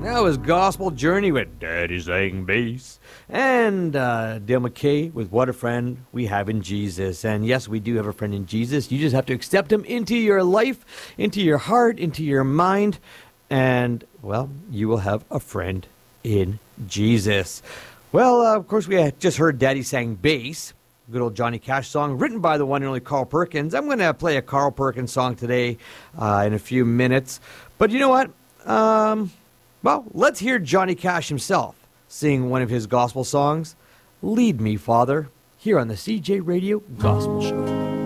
That was Gospel Journey with Daddy Sang Bass. And Dale McKay with What a Friend We Have in Jesus. And yes, we do have a friend in Jesus. You just have to accept him into your life, into your heart, into your mind. And, well, you will have a friend in Jesus. Well, of course, we had just heard Daddy Sang Bass. Good old Johnny Cash song, written by the one and only Carl Perkins. I'm going to play a Carl Perkins song today in a few minutes. But you know what? Well, let's hear Johnny Cash himself sing one of his gospel songs, Lead Me, Father, here on the CJ Radio Gospel Show.